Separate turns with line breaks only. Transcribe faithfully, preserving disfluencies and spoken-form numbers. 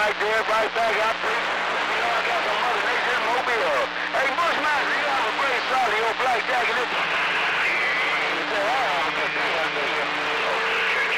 right there, right back out there. You know, I got some Mother Nature in Mobile. Hey, Bushmaster, you have a great shot of your black jacket.